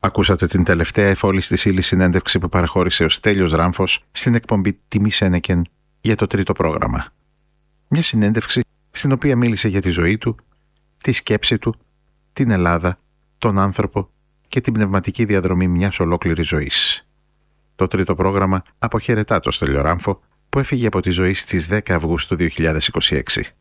Ακούσατε την τελευταία εφόλης της ύλης συνέντευξη που παραχώρησε ο Στέλιος Ράμφος στην εκπομπή Τιμή Σένεκεν για το τρίτο πρόγραμμα. Μια συνέντευξη στην οποία μίλησε για τη ζωή του, τη σκέψη του, την Ελλάδα, τον άνθρωπο και την πνευματική διαδρομή μιας ολόκληρης ζωής. Το τρίτο πρόγραμμα αποχαιρετά το Στέλιο Ράμφο που έφυγε από τη ζωή στις 10 Αυγούστου 2026.